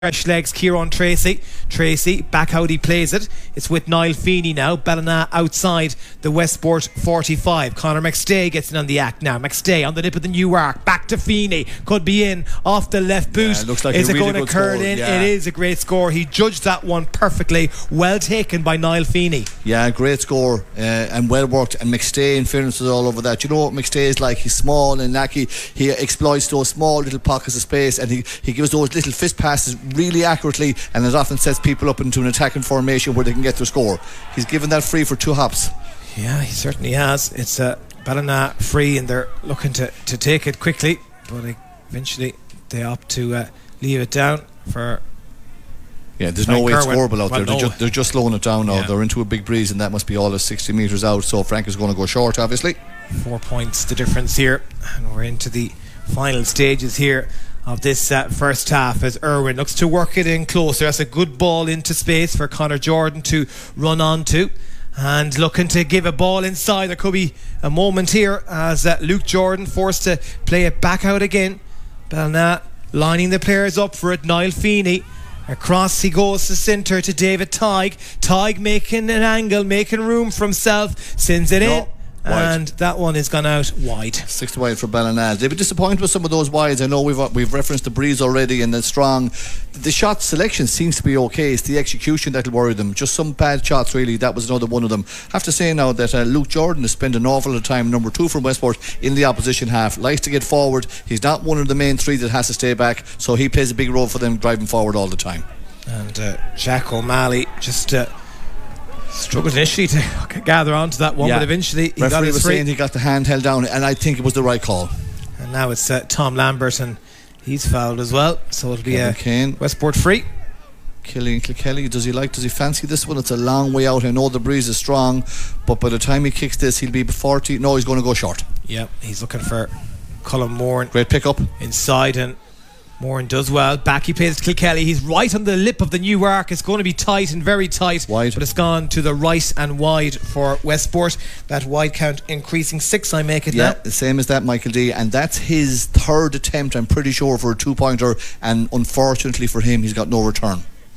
Fresh legs, Kieran Tracy, back how he plays it. It's with Niall Feeney now. Ballina outside the Westport 45. Conor McStay gets in on the act now. McStay on the nip of the new arc. Back to Feeney. Could be in off the left boot. Yeah, looks like is a it really going to curl score? in? Yeah. It is a great score. He judged that one perfectly. Well taken by Niall Feeney. Yeah, great score and well worked. And McStay, in fairness, is all over that. You know what McStay is like? He's small and lacky. He exploits those small little pockets of space, and he gives those little fist passes really accurately, and it often sets people up into an attacking formation where they can get their score. He's given that free for 2 hops. Yeah, he certainly has. It's Ballina free, and they're looking to take it quickly, but eventually they opt to leave it down for. Yeah, there's Frank no way it's Kerwin. scoreable out there. They're just slowing it down now. Yeah. They're into a big breeze, and that must be all of 60 metres out. So Frank is going to go short, obviously. 4 points the difference here, and we're into the final stages here of this first half as Irwin looks to work it in closer. That's a good ball into space for Conor Jordan to run onto, and looking to give a ball inside. There could be a moment here as Luke Jordan forced to play it back out again. Ballina lining the players up for it. Niall Feeney across he goes to centre to David Tighe making an angle, making room for himself, sends it in. And that one has gone out wide. 60 wide for Ballina. They've been disappointed with some of those wides. I know we've referenced the breeze already and the strong. The shot selection seems to be okay. It's the execution that'll worry them. Just some bad shots, really. That was another one of them. I have to say now that Luke Jordan has spent an awful lot of time, number 2 from Westport, in the opposition half. Likes to get forward. He's not one of the main 3 that has to stay back, so he plays a big role for them driving forward all the time. And Jack O'Malley just struggled initially to gather onto that one, but eventually he got his free. Saying he got the hand held down, and I think it was the right call. And now it's Tom Lambert, and he's fouled as well, so it'll be Kane. Westport free. Killian Kilkelly, does he fancy this one? It's a long way out. I know the breeze is strong, but by the time he kicks this, he'll be 40. No, he's going to go short. Yep, he's looking for Colin Moore. Great pick up inside, and Moran does well. Back he plays to Kilkelly. He's right on the lip of the new arc. It's going to be tight and very tight, wide. But it's gone to the right and wide for Westport. That wide count increasing 6, I make it now. Yeah, the same as that, Michael D. And that's his 3rd attempt, I'm pretty sure, for a 2-pointer, and unfortunately for him, he's got no return.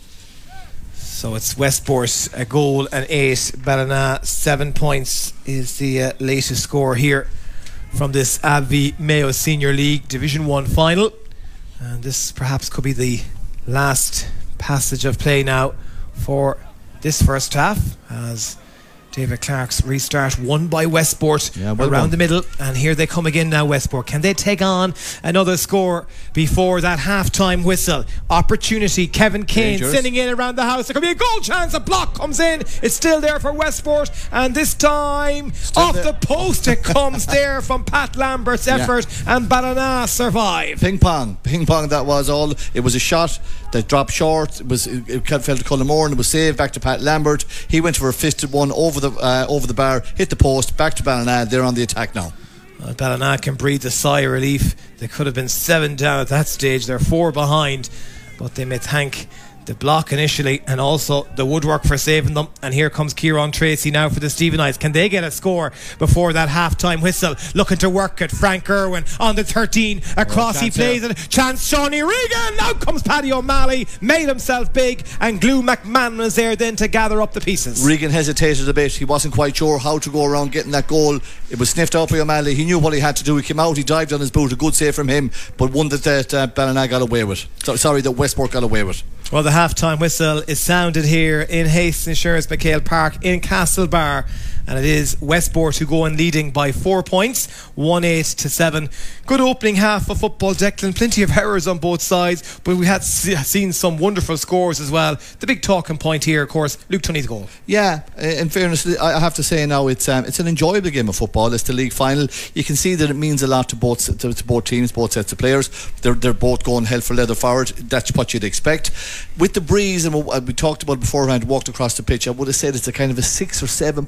So it's Westport a goal and 8. Ballina 7 points is the latest score here from this AbbVie Mayo Senior League Division 1 final. And this perhaps could be the last passage of play now for this first half, as David Clark's restart won by Westport around the middle, and here they come again now. Westport, can they take on another score before that half-time whistle? Opportunity. Kevin Kane sending in around the house. There could be a goal chance. A block comes in. It's still there for Westport, and this time off the post it comes there from Pat Lambert's effort, and Ballina survive. Ping pong that was all. It was a shot that dropped short. It fell to Colin Moore, and it was saved back to Pat Lambert. He went for a fisted one over the bar, hit the post, back to Ballina. They're on the attack now. Well, Ballina can breathe a sigh of relief. They could have been 7 down at that stage. They're 4 behind, but they may thank the block initially and also the woodwork for saving them. And here comes Kieran Tracy now for the Stephenites. Can they get a score before that half-time whistle? Looking to work it. Frank Irwin on the 13 across. He plays it. Chance Shawnee Regan. Out comes Paddy O'Malley. Made himself big, and Glue McMahon was there then to gather up the pieces. Regan hesitated a bit. He wasn't quite sure how to go around getting that goal. It was sniffed out by O'Malley. He knew what he had to do. He came out, he dived on his boot. A good save from him, but one that Ballina got away with. That Westport got away with. Well, the half-time whistle is sounded here in Hastings Insurance McHale Park in Castlebar, and it is Westport who go in leading by 4 points, 1-8 to 7. Good opening half of football, Declan. Plenty of errors on both sides, but we had seen some wonderful scores as well. The big talking point here, of course, Luke Tunney's goal. Yeah, in fairness, I have to say now it's an enjoyable game of football. It's the league final. You can see that it means a lot to both teams, both sets of players. They're both going hell for leather forward. That's what you'd expect. With the breeze, and we talked about beforehand, walked across the pitch, I would have said it's a kind of a 6 or 7 point breeze.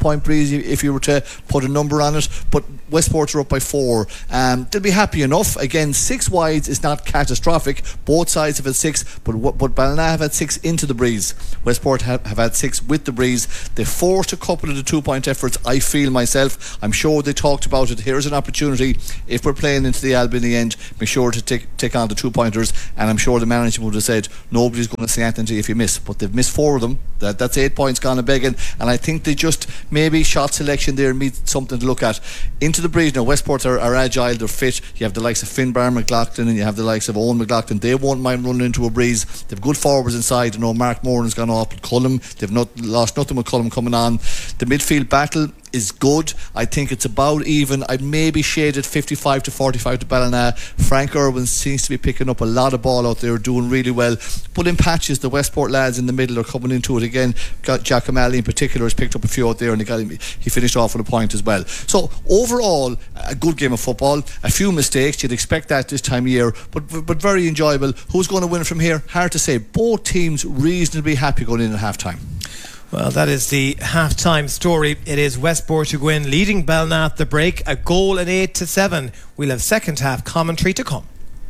easy if you were to put a number on it, but Westport are up by 4. They'll be happy enough. Again, 6 wides is not catastrophic. Both sides have had 6, but Ballina have had 6 into the breeze. Westport have had 6 with the breeze. They forced a couple of the 2-point efforts, I feel myself. I'm sure they talked about it. Here's an opportunity, if we're playing into the Albion in the end, make sure to take on the 2-pointers, and I'm sure the management would have said nobody's going to say anything to you if you miss, but they've missed 4 of them. That's 8 points gone a begging, and I think they just maybe shot selection there and meet something to look at. Into the breeze now. Westport are agile, they're fit. You have the likes of Finbar McLaughlin and you have the likes of Owen McLaughlin. They won't mind running into a breeze. They've good forwards inside. I know Mark Moran's gone off with Cullum. They've lost nothing with Cullum coming on. The midfield battle is good. I think it's about even. I'd maybe shaded 55 to 45 to Ballina. Frank Irwin seems to be picking up a lot of ball out there, doing really well, but in patches. The Westport lads in the middle are coming into it again. Got Jack O'Malley in particular has picked up a few out there, and he finished off with a point as well. So overall, a good game of football. A few mistakes, you'd expect that this time of year, but very enjoyable. Who's going to win from here? Hard to say. Both teams reasonably happy going in at half time. Well, that is the half-time story. It is Westport to go in, leading Ballina at the break, a goal at 8-7. We'll have second half commentary to come.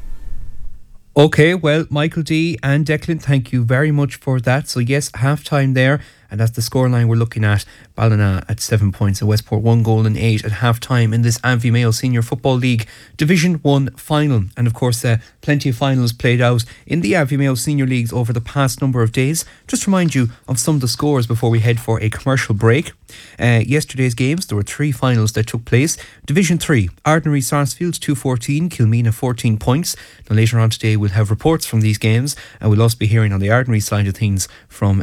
Okay, well, Michael D and Declan, thank you very much for that. So yes, half-time there, and that's the scoreline we're looking at. Ballina at 7 points and Westport 1 goal and 8 at half-time in this Abbey Mayo Senior Football League Division 1 final. And of course, plenty of finals played out in the Abbey Mayo Senior Leagues over the past number of days. Just to remind you of some of the scores before we head for a commercial break. Yesterday's games, there were 3 finals that took place. Division 3, Ardnary Sarsfields 2-14, Kilmena 14 points. Now later on today we'll have reports from these games, and we'll also be hearing on the Ardnary side of things from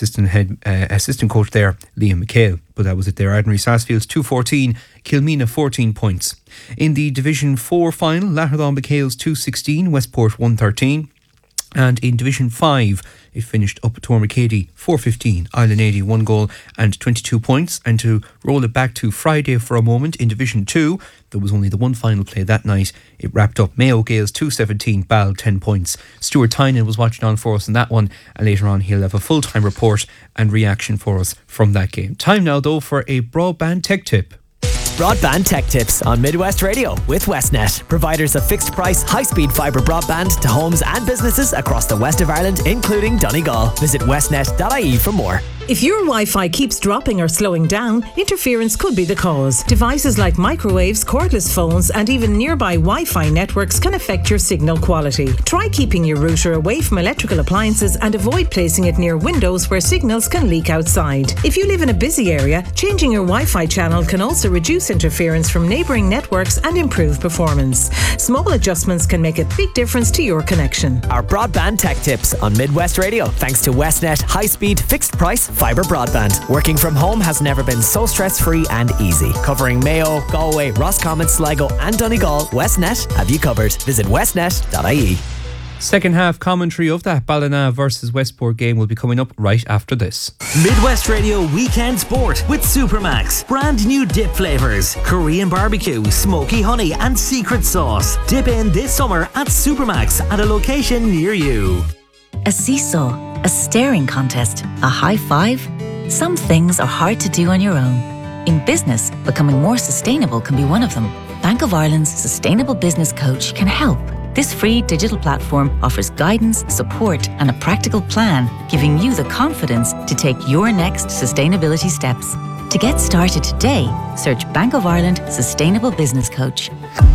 assistant coach there, Liam McHale. But that was it there. Ardnary Sarsfields 2-14, Kilmena 14 points. In the Division 4 final, Latterdon McHale's 2-16, Westport 1-13. And in Division 5, it finished up at Tormacady 4-15, Island 80 1 goal and 22 points. And to roll it back to Friday for a moment, in Division 2, there was only the one final play that night. It wrapped up Mayo Gales 2-17, Ball 10 points. Stuart Tynan was watching on for us in that one, and later on he'll have a full-time report and reaction for us from that game. Time now though for a broadband tech tip. Broadband Tech Tips on Midwest Radio with Westnet, providers of fixed price, high-speed fibre broadband to homes and businesses across the west of Ireland, including Donegal. Visit westnet.ie for more. If your Wi-Fi keeps dropping or slowing down, interference could be the cause. Devices like microwaves, cordless phones, and even nearby Wi-Fi networks can affect your signal quality. Try keeping your router away from electrical appliances and avoid placing it near windows where signals can leak outside. If you live in a busy area, changing your Wi-Fi channel can also reduce interference from neighbouring networks and improve performance. Small adjustments can make a big difference to your connection. Our Broadband Tech Tips on Midwest Radio, thanks to Westnet high-speed, fixed-price fibre broadband. Working from home has never been so stress-free and easy. Covering Mayo, Galway, Roscommon, Sligo and Donegal, Westnet have you covered. Visit westnet.ie. Second half commentary of that Ballina versus Westport game will be coming up right after this. Midwest Radio Weekend Sport with Supermax. Brand new dip flavours. Korean barbecue, smoky honey and secret sauce. Dip in this summer at Supermax at a location near you. A seesaw, a staring contest, a high five. Some things are hard to do on your own. In business, becoming more sustainable can be one of them. Bank of Ireland's Sustainable Business Coach can help. This free digital platform offers guidance, support and a practical plan, giving you the confidence to take your next sustainability steps. To get started today, search Bank of Ireland Sustainable Business Coach.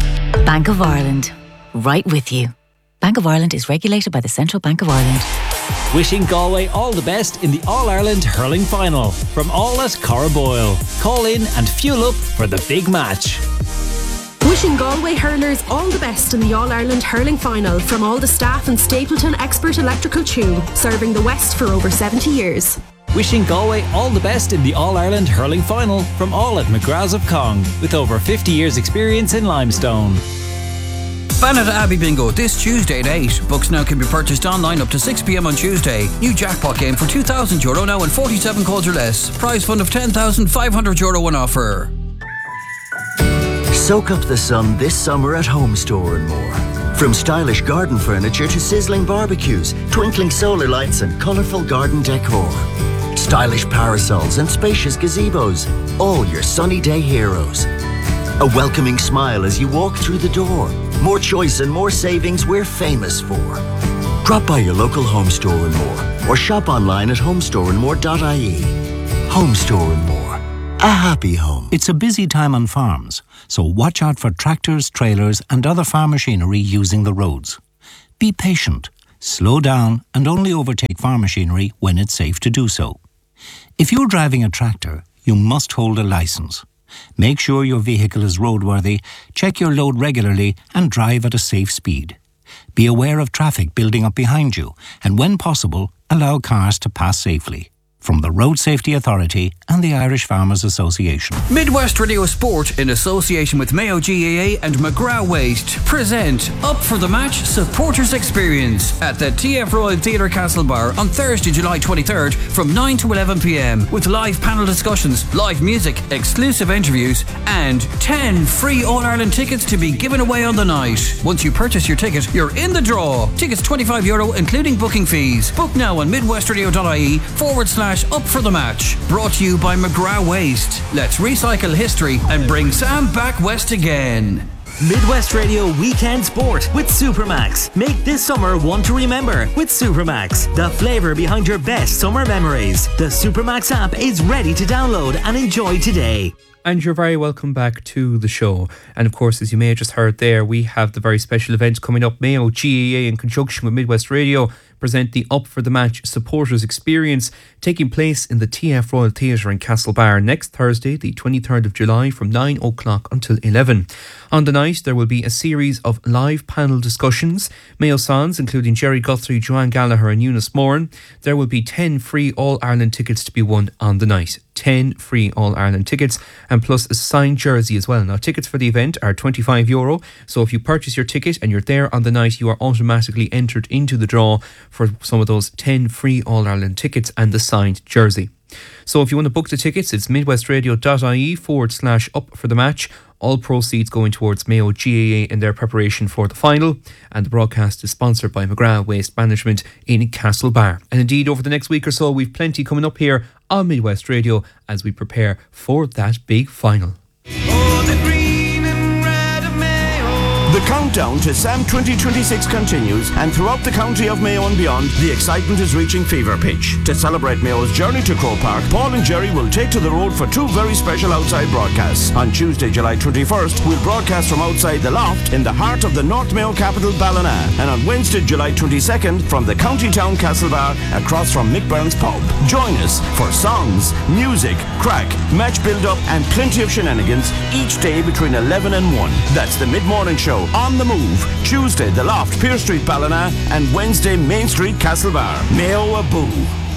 Bank of Ireland, right with you. Bank of Ireland is regulated by the Central Bank of Ireland. Wishing Galway all the best in the All-Ireland Hurling Final. From all at Corraboyle. Call in and fuel up for the big match. Wishing Galway hurlers all the best in the All-Ireland Hurling Final from all the staff and Stapleton Expert Electrical Tune, serving the West for over 70 years. Wishing Galway all the best in the All-Ireland Hurling Final from all at McGrath's of Cong, with over 50 years experience in limestone. Banat Abbey Bingo this Tuesday at 8. Books now can be purchased online up to 6 p.m. on Tuesday. New jackpot game for €2,000 now and 47 calls or less. Prize fund of €10,500 on offer. Soak up the sun this summer at Home Store and more. From stylish garden furniture to sizzling barbecues, twinkling solar lights and colourful garden decor. stylish parasols and spacious gazebos, all your sunny day heroes. A welcoming smile as you walk through the door. More choice and more savings we're famous for. Drop by your local Home Store and More, or shop online at homestoreandmore.ie. Home Store and More. A happy home. It's a busy time on farms, so watch out for tractors, trailers and other farm machinery using the roads. Be patient, slow down and only overtake farm machinery when it's safe to do so. If you're driving a tractor, you must hold a licence. Make sure your vehicle is roadworthy, check your load regularly and drive at a safe speed. Be aware of traffic building up behind you and when possible, allow cars to pass safely. From the Road Safety Authority and the Irish Farmers Association. Midwest Radio Sport, in association with Mayo GAA and McGrath Waste, present Up for the Match Supporters Experience at the TF Royal Theatre Castlebar on Thursday, July 23rd from 9 to 11 p.m. with live panel discussions, live music, exclusive interviews and 10 free All-Ireland tickets to be given away on the night. Once you purchase your ticket, you're in the draw. Tickets €25 including booking fees. Book now on midwestradio.ie/Up for the Match. Brought to you by McGrath Waste. Let's recycle history and bring Sam back west again. Midwest Radio Weekend Sport with Supermax. Make this summer one to remember with Supermax, the flavour behind your best summer memories. The Supermax app is ready to download and enjoy today. And you're very welcome back to the show. And of course, as you may have just heard there, we have the very special event coming up. Mayo GAA, in conjunction with Midwest Radio, present the Up for the Match Supporters Experience, taking place in the TF Royal Theatre in Castlebar next Thursday, the 23rd of July, from 9 o'clock until 11. On the night, there will be a series of live panel discussions, Mayo songs including Jerry Guthrie, Joanne Gallagher and Eunice Moran. There will be 10 free All-Ireland tickets to be won on the night. 10 free All-Ireland tickets and plus a signed jersey as well. Now, tickets for the event are €25, so if you purchase your ticket and you're there on the night, you are automatically entered into the draw for some of those 10 free All-Ireland tickets and the signed jersey. So if you want to book the tickets, it's midwestradio.ie/up for the match. All proceeds going towards Mayo GAA in their preparation for the final, and the broadcast is sponsored by McGrath Waste Management in Castlebar. And indeed, over the next week or so, we've plenty coming up here on Midwest Radio as we prepare for that big final. The countdown to SAM 2026 continues, and throughout the county of Mayo and beyond, the excitement is reaching fever pitch. To celebrate Mayo's journey to Croke Park, Paul and Jerry will take to the road for two very special outside broadcasts. On Tuesday, July 21st, we'll broadcast from outside the Loft in the heart of the North Mayo capital, Ballina, and on Wednesday, July 22nd, from the county town Castlebar, across from Mick Burns pub. Join us for songs, music, crack, match build-up, and plenty of shenanigans each day between 11 and 1. That's the mid-morning show. On the Move, Tuesday, The Loft, Pier Street, Ballina, and Wednesday, Main Street, Castlebar. Mayo a boo.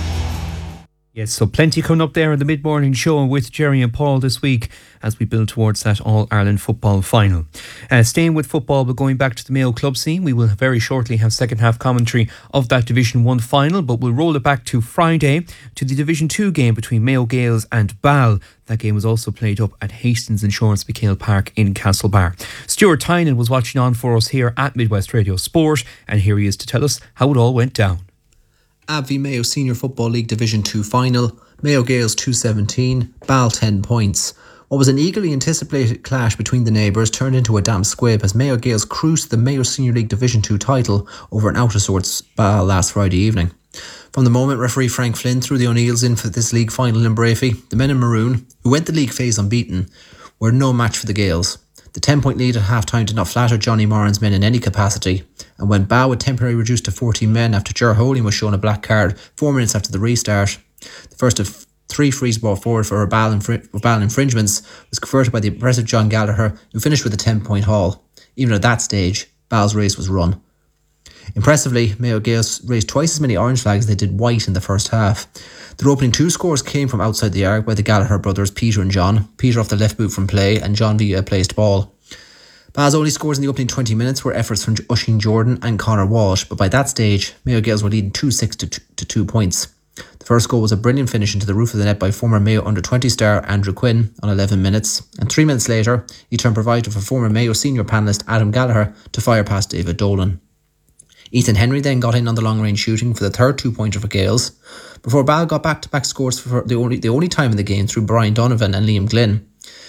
Yes, so plenty coming up there in the mid-morning show with Jerry and Paul this week as we build towards that All-Ireland football final. Staying with football, but going back to the Mayo club scene, we will very shortly have second half commentary of that Division 1 final, but we'll roll it back to Friday to the Division 2 game between Mayo Gaels and Ball. That game was also played up at Hastings Insurance McHale Park in Castlebar. Stuart Tynan was watching on for us here at Midwest Radio Sport, and here he is to tell us how it all went down. Abby Mayo Senior Football League Division 2 final, Mayo Gaels 217, Ball 10 points. What was an eagerly anticipated clash between the neighbours turned into a damn squib as Mayo Gaels cruised the Mayo Senior League Division 2 title over an out-of-sorts Ball last Friday evening. From the moment referee Frank Flynn threw the O'Neills in for this league final in Brafey, the men in maroon, who went the league phase unbeaten, were no match for the Gaels. The 10-point lead at half-time did not flatter Johnny Moran's men in any capacity, and when Bow was temporarily reduced to 14 men after Ger Holing was shown a black card 4 minutes after the restart, the first of 3 frees brought forward for Ball infringements was converted by the impressive John Gallagher, who finished with a 10-point haul. Even at that stage, Ball's race was run. Impressively, Mayo Gaels raised twice as many orange flags as they did white in the first half. Their opening 2 scores came from outside the arc by the Gallagher brothers Peter and John. Peter off the left boot from play and John via a placed ball. Ball's only scores in the opening 20 minutes were efforts from Oisin Jordan and Conor Walsh, but by that stage, Mayo Gaels were leading 2-6 to 2 points. The first goal was a brilliant finish into the roof of the net by former Mayo under-20 star Andrew Quinn on 11 minutes, and 3 minutes later, he turned provider for former Mayo senior panellist Adam Gallagher to fire past David Dolan. Ethan Henry then got in on the long-range shooting for the third two-pointer for Gales, before Ball got back-to-back scores for the only time in the game through Brian Donovan and Liam Glynn.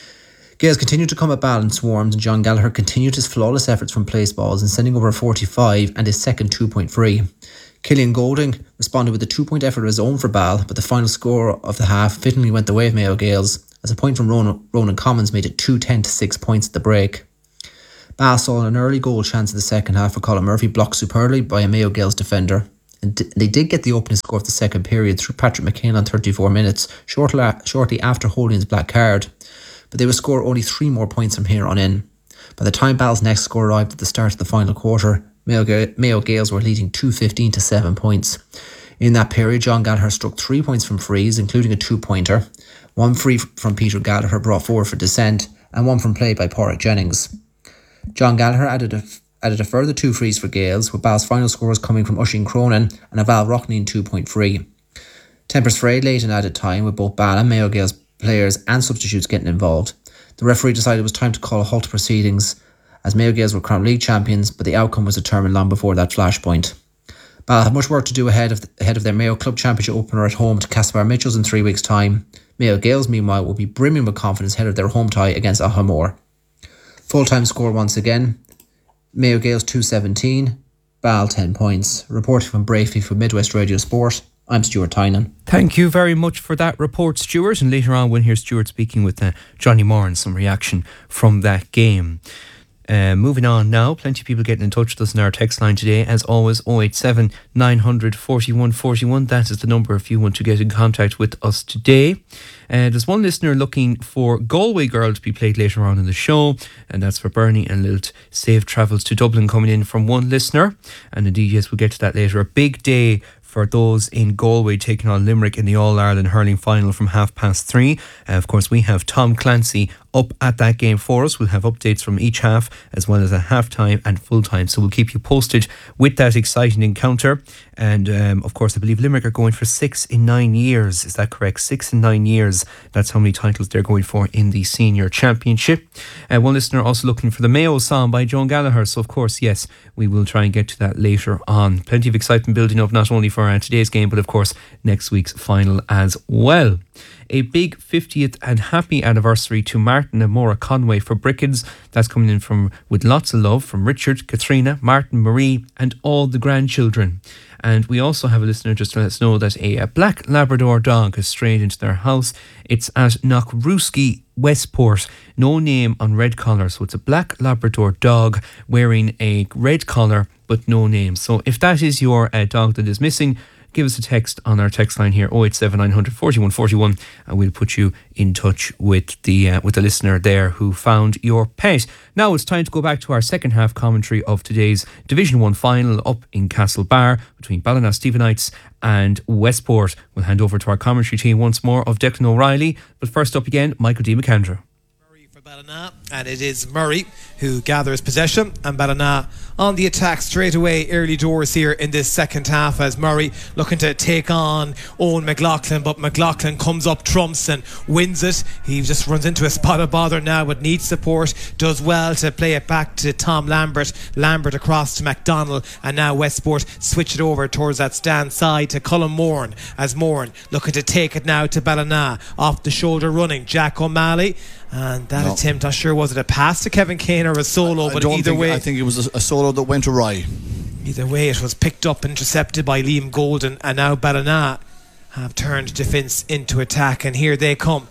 Gales continued to come at Ball in swarms, and John Gallagher continued his flawless efforts from place balls and sending over a 45 and his second two-point free. Killian Golding responded with a two-point effort of his own for Ball, but the final score of the half fittingly went the way of Mayo Gales, as a point from Ronan Commons made it 2-10 to 6 points at the break. Ball saw an early goal chance in the second half for Colin Murphy, blocked superbly by a Mayo Gales defender. And they did get the opening score of the second period through Patrick McCain on 34 minutes, shortly after holding his black card. But they would score only 3 more points from here on in. By the time Ball's next score arrived at the start of the final quarter, Mayo Gales were leading 2-15 to 7 points. In that period, John Gallagher struck 3 points from frees, including a two-pointer. 1 free from Peter Gallagher brought forward for dissent, and 1 from play by Porrick Jennings. John Gallagher added a further 2 frees for Gales, with Ball's final scores coming from Oisin Cronin and a Val Rockney two-point free. Tempers frayed late in added time, with both Ball and Mayo Gales players and substitutes getting involved. The referee decided it was time to call a halt to proceedings, as Mayo Gales were crowned league champions, but the outcome was determined long before that flashpoint. Ball had much work to do ahead of their Mayo Club Championship opener at home to Caspar Mitchells in 3 weeks' time. Mayo Gales, meanwhile, will be brimming with confidence ahead of their home tie against Ahamore. Full-time score once again, Mayo Gales 2-17, Ball 10 points. Reporting from Brafey for Midwest Radio Sport, I'm Stuart Tynan. Thank you very much for that report, Stuart. And later on we'll hear Stuart speaking with Johnny Moore and some reaction from that game. Moving on now, plenty of people getting in touch with us in our text line today. As always, 087 900 41 41. That is the number if you want to get in contact with us today. There's one listener looking for Galway Girl to be played later on in the show, and that's for Bernie and Lilt. Safe travels to Dublin coming in from one listener. And indeed, yes, we'll get to that later. A big day for those in Galway taking on Limerick in the All-Ireland hurling final from 3:30. Of course, we have Tom Clancy up at that game for us. We'll have updates from each half as well as a half-time and full-time. So we'll keep you posted with that exciting encounter. And of course, I believe Limerick are going for 6 in 9 years. Is that correct? 6 in 9 years. That's how many titles they're going for in the senior championship. One listener also looking for the Mayo song by Joan Gallagher. So of course, yes, we will try and get to that later on. Plenty of excitement building up not only for today's game, but of course next week's final as well. A big 50th and happy anniversary to Martin and Maura Conway for Brickens. That's coming in from with lots of love from Richard, Katrina, Martin, Marie and all the grandchildren. And we also have a listener just to let us know that a black Labrador dog has strayed into their house. It's at Knockruski, Westport. No name on red collar. So it's a black Labrador dog wearing a red collar but no name. So if that is your dog that is missing, give us a text on our text line here, 087 900 41 41, and we'll put you in touch with the listener there who found your pet. Now it's time to go back to our second half commentary of today's Division 1 final up in Castlebar between Ballina Stephenites and Westport. We'll hand over to our commentary team once more of Declan O'Reilly, but first up again, Michael D. McAndrew. Ballina, and it is Murray who gathers possession, and Ballina on the attack straight away early doors here in this second half, as Murray looking to take on Owen McLaughlin, but McLaughlin comes up trumps and wins it. He just runs into a spot of bother now but needs support, does well to play it back to Tom Lambert across to McDonald, and now Westport switch it over towards that stand side to Colin Moran, as Moran looking to take it now to Ballina, off the shoulder running Jack O'Malley. And that attempt, not sure, was it a pass to Kevin Kane or a solo? But either way, I think it was a solo that went awry. Either way, it was picked up, intercepted by Liam Golden, and now Ballina have turned defence into attack, and here they come,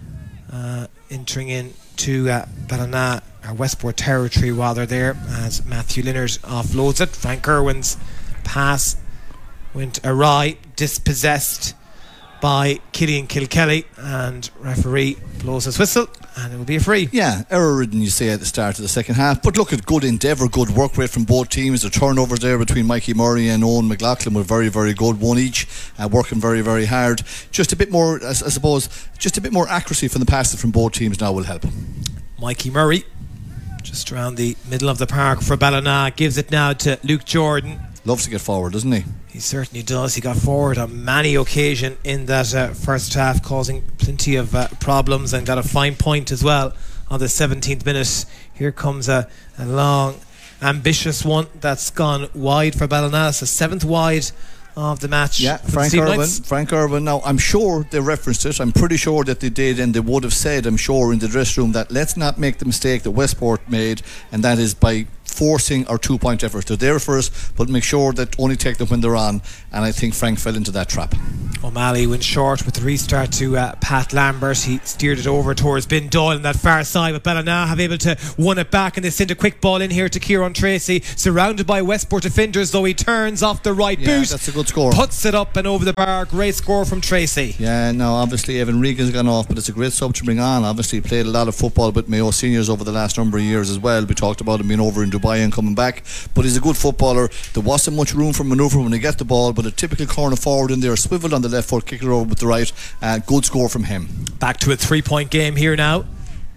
entering into Ballina, or Westport territory rather, there as Matthew Linnard offloads it. Frank Irwin's pass went awry, dispossessed by Killian Kilkelly, and referee blows his whistle and it will be a free. Yeah, error ridden, you say, at the start of the second half, but look at good endeavour, good work rate from both teams. The turnovers there between Mikey Murray and Owen McLaughlin were very, very good, one each, working very, very hard. Just a bit more, I suppose, just a bit more accuracy from the passes from both teams now will help. Mikey Murray just around the middle of the park for Ballina, gives it now to Luke Jordan. Loves to get forward, doesn't he? He certainly does. He got forward on many occasions in that first half, causing plenty of problems, and got a fine point as well on the 17th minute. Here comes a long ambitious one that's gone wide for Ballina. It's the 7th wide of the match. Yeah, Frank Irwin. Now, I'm sure they referenced it. I'm pretty sure that they did, and they would have said, I'm sure, in the dressing room that let's not make the mistake that Westport made, and that is by forcing our 2-point efforts. They're there first, but make sure that only take them when they're on, and I think Frank fell into that trap. O'Malley went short with the restart to Pat Lambert. He steered it over towards Ben Doyle on that far side, but Ballina have able to win it back, and they send a quick ball in here to Kieran Tracy, surrounded by Westport defenders, though he turns off the right boot. That's a good score. Puts it up and over the bar. Great score from Tracy. Yeah, now obviously Evan Regan's gone off, but it's a great sub to bring on. Obviously he played a lot of football with Mayo Seniors over the last number of years as well. We talked about him being over in Dubai and coming back, but he's a good footballer. There wasn't much room for manoeuvre when he got the ball, but a typical corner forward in there, swiveled on the left foot, kicked it over with the right. Good score from him. Back to a 3-point game here now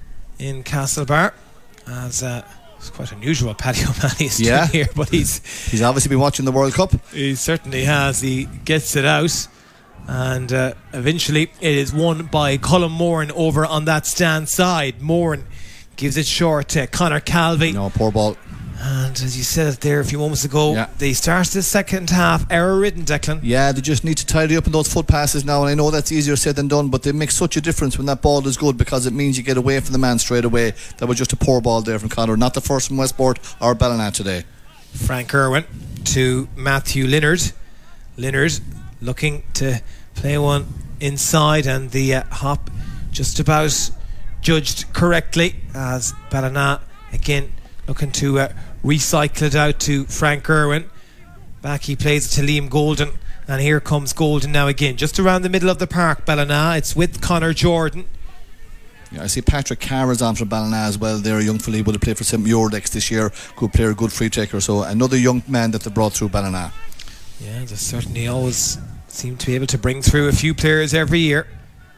in Castlebar, as it's quite unusual what Paddy O'Malley is doing here, but he's obviously been watching the World Cup. He certainly has. He gets it out, and eventually it is won by Colm Moran over on that stand side. Moran gives it short to Conor Calvey. No, poor ball. And as you said it there a few moments ago, they started the second half error-ridden, Declan. Yeah, they just need to tidy up in those foot passes now, and I know that's easier said than done, but they make such a difference when that ball is good, because it means you get away from the man straight away. That was just a poor ball there from Conor, not the first from Westport or Ballina today. Frank Irwin to Matthew Linnard. Linnard looking to play one inside, and the hop just about judged correctly, as Ballina again looking to recycle it out to Frank Irwin. Back he plays it to Liam Golden, and here comes Golden now again, just around the middle of the park. Ballina, it's with Conor Jordan. Yeah, I see Patrick Carr is on for Ballina as well. They're a young fella, would have played for St. Muirdex this year. Good player, good free taker. So another young man that they brought through Ballina. Yeah, they certainly always seem to be able to bring through a few players every year,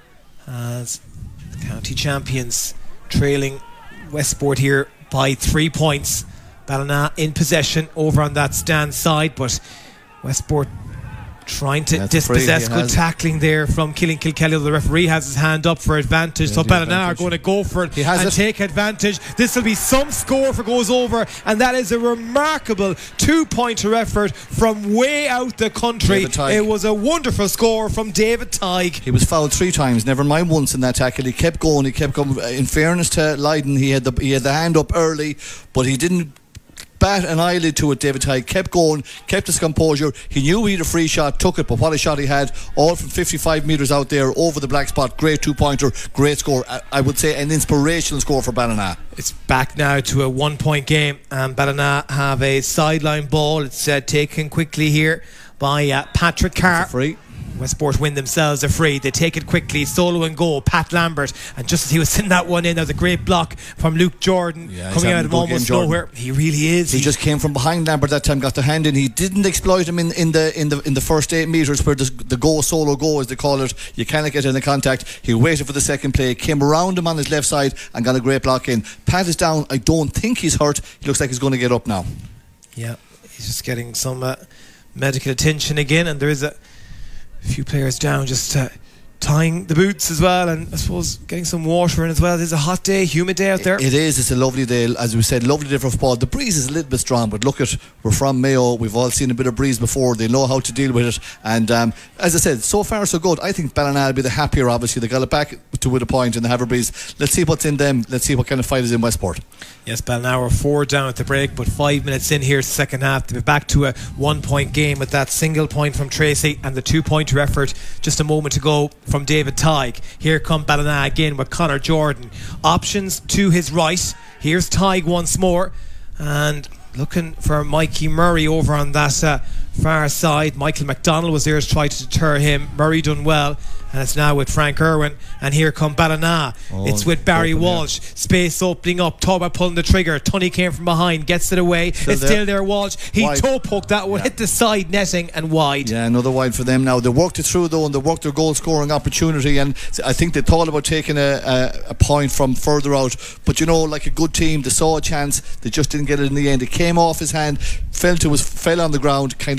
as the county champions trailing Westport here by 3 points. Ballina in possession over on that stand side, but Westport trying to dispossess. Good tackling there from Killian Kilkelly. The referee has his hand up for advantage, so Ballina are going to go for it and take advantage. This will be some score if it goes over, and that is a remarkable 2-pointer effort from way out the country. It was a wonderful score from David Tighe. He was fouled 3 times, never mind once in that tackle. He kept going. In fairness to Lydon, he had the hand up early, but he didn't bat an eyelid to it. David Tighe kept going, kept his composure. He knew he had a free shot, took it, but what a shot he had, all from 55 metres out there over the black spot. Great 2-pointer, great score. I would say an inspirational score for Ballina. It's back now to a 1-point game, and Ballina have a sideline ball. It's taken quickly here by Patrick Carr. Free. Westport win themselves a free. They take it quickly, solo and goal. Pat Lambert, and just as he was sending that one in, there was a great block from Luke Jordan, coming out of almost nowhere. He really is. He just came from behind Lambert that time, got the hand in. He didn't exploit him in the first 8 metres where the go solo go, as they call it. You cannot get into contact. He waited for the second play, came around him on his left side and got a great block in. Pat is down. I don't think he's hurt. He looks like he's going to get up now. Yeah, he's just getting some medical attention again, and there is a few players down, just tying the boots as well, and I suppose getting some water in as well. It's a hot day, humid day out there. It is. It's a lovely day, as we said, lovely day for football. The breeze is a little bit strong, but look, we're from Mayo. We've all seen a bit of breeze before. They know how to deal with it, and as I said, so far so good. I think Ballina will be the happier. Obviously they got it back to with a point in the Haverbreeze. Let's see what's in them. Let's see what kind of fight is in Westport. Yes, Ballina were 4 down at the break, but 5 minutes in here, second half, to be back to a 1-point game with that single point from Tracy and the 2-pointer effort just a moment ago from David Tighe. Here come Ballina again with Conor Jordan. Options to his right. Here's Tighe once more, and looking for Mikey Murray over on that far side. Michael McDonald was there to try to deter him. Murray done well, and it's now with Frank Irwin, and here come Ballina. It's with Barry Walsh. Space opening up. Talk pulling the trigger. Tunney came from behind, gets it away. Still there, Walsh. He toe poked that one, hit the side netting and wide. Yeah, another wide for them now. They worked it through though, and they worked their goal scoring opportunity, and I think they thought about taking a point from further out, but like a good team, they saw a chance, they just didn't get it in the end. It came off his hand, fell on the ground, kind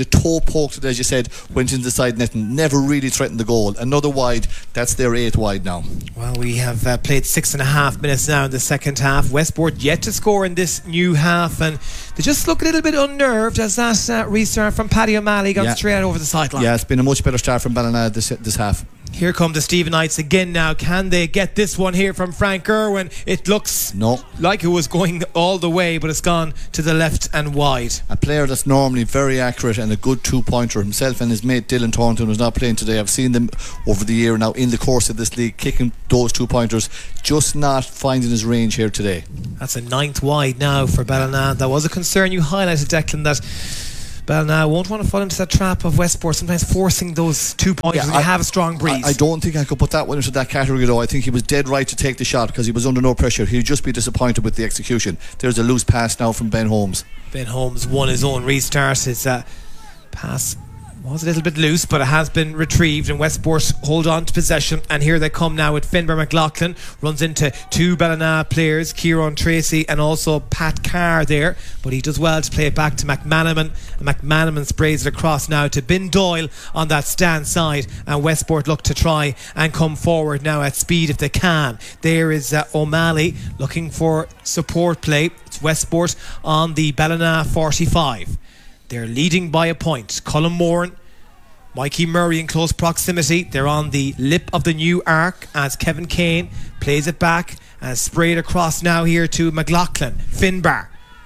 kind of toe poked it, as you said, went into the side net and never really threatened the goal. Another wide, that's their 8th wide now. Well, we have played 6.5 minutes now in the second half. Westport yet to score in this new half, and they just look a little bit unnerved as that restart from Paddy O'Malley got straight out over the sideline. Yeah, it's been a much better start from Ballina this half. Here come the Stephen Knights again now. Can they get this one here from Frank Irwin? It looks like it was going all the way, but it's gone to the left and wide. A player that's normally very accurate and a good 2-pointer himself, and his mate Dylan Thornton, who's not playing today. I've seen them over the year now in the course of this league kicking those 2-pointers, just not finding his range here today. That's a 9th wide now for Ballina. That was a concern you highlighted, Declan, that Ballina won't want to fall into that trap of Westport, sometimes forcing those 2 points when you have a strong breeze. I don't think I could put that one into that category, though. I think he was dead right to take the shot because he was under no pressure. He'd just be disappointed with the execution. There's a loose pass now from Ben Holmes. Ben Holmes won his own restart. His pass was a little bit loose, but it has been retrieved, and Westport hold on to possession. And here they come now with Finbar McLaughlin. Runs into 2 Ballina players, Kieran Tracy and also Pat Carr there, but he does well to play it back to McManaman, and McManaman sprays it across now to Ben Doyle on that stand side, and Westport look to try and come forward now at speed if they can. There is O'Malley looking for support play. It's Westport on the Ballina 45. They're leading by a point. Colin Moran, Mikey Murray in close proximity. They're on the lip of the new arc as Kevin Kane plays it back and sprayed across now here to McLaughlin. Finbar.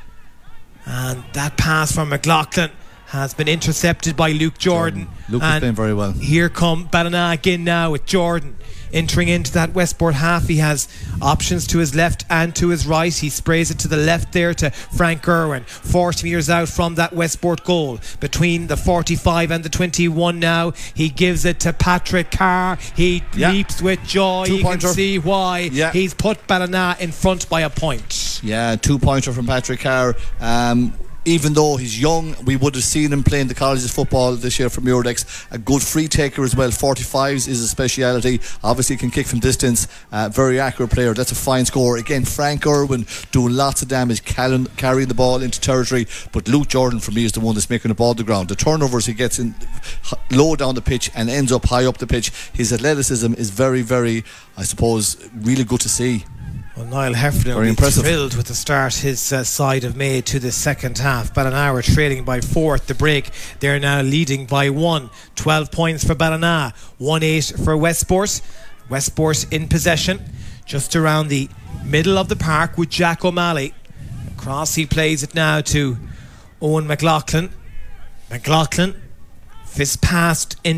And that pass from McLaughlin has been intercepted by Luke Jordan. Luke is playing very well. Here come Ballina again now with Jordan entering into that Westport half. He has options to his left and to his right. He sprays it to the left there to Frank Irwin, 40 metres out from that Westport goal, between the 45 and the 21 now. He gives it to Patrick Carr. He leaps with joy. You can see why. He's put Ballina in front by a point. Yeah, 2-pointer from Patrick Carr. Even though he's young, we would have seen him playing the colleges football this year for Muirdex. A good free taker as well. 45s is a speciality. Obviously can kick from distance. Very accurate player. That's a fine score. Again, Frank Irwin doing lots of damage, carrying the ball into territory. But Luke Jordan for me is the one that's making the ball to the ground. The turnovers he gets in low down the pitch and ends up high up the pitch. His athleticism is very, very, I suppose, really good to see. Well, Niall Heffernan will be thrilled with the start his side have made to the second half. Ballina were trailing by 4 at the break. They're now leading by 1. 12 points for Ballina, 1-8 for Westport. Westport in possession, just around the middle of the park with Jack O'Malley. Across he plays it now to Owen McLaughlin. McLaughlin fist passed in